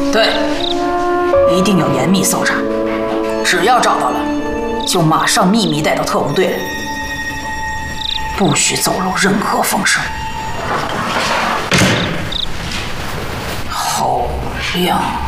对，一定要严密搜查，只要找到了，就马上秘密带到特务队来，不许走漏任何风声。好亮。